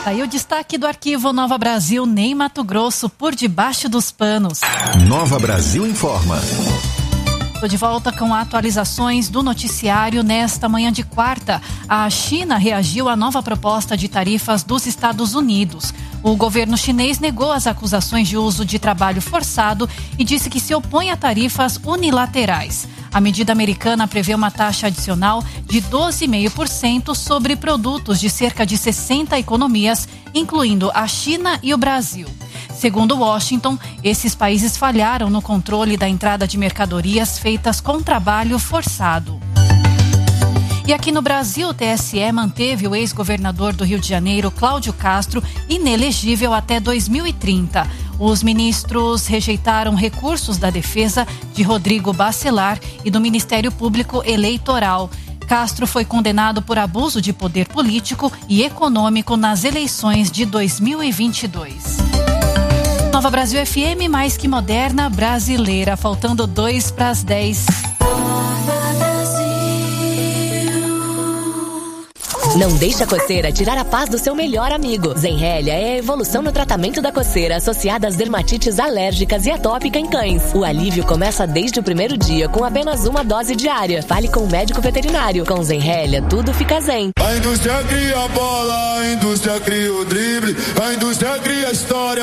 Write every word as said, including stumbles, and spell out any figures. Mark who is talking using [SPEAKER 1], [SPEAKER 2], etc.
[SPEAKER 1] Aí o destaque do arquivo Nova Brasil, nem Mato Grosso, por debaixo dos panos.
[SPEAKER 2] Nova Brasil informa.
[SPEAKER 1] Estou de volta com atualizações do noticiário nesta manhã de quarta. A China reagiu à nova proposta de tarifas dos Estados Unidos. O governo chinês negou as acusações de uso de trabalho forçado e disse que se opõe a tarifas unilaterais. A medida americana prevê uma taxa adicional de doze vírgula cinco por cento sobre produtos de cerca de sessenta economias, incluindo a China e o Brasil. Segundo Washington, esses países falharam no controle da entrada de mercadorias feitas com trabalho forçado. E aqui no Brasil, o T S E manteve o ex-governador do Rio de Janeiro, Cláudio Castro, inelegível até dois mil e trinta. Os ministros rejeitaram recursos da defesa de Rodrigo Bacelar e do Ministério Público Eleitoral. Castro foi condenado por abuso de poder político e econômico nas eleições de dois mil e vinte e dois. Nova Brasil F M, mais que moderna, brasileira, faltando dois para as dez.
[SPEAKER 3] Não deixe a coceira tirar a paz do seu melhor amigo. Zenrelia é a evolução no tratamento da coceira associada às dermatites alérgicas e atópica em cães. O alívio começa desde o primeiro dia com apenas uma dose diária. Fale com o médico veterinário. Com Zenrelia, tudo fica zen.
[SPEAKER 4] A indústria cria a bola, a indústria cria o drible, a indústria cria a história.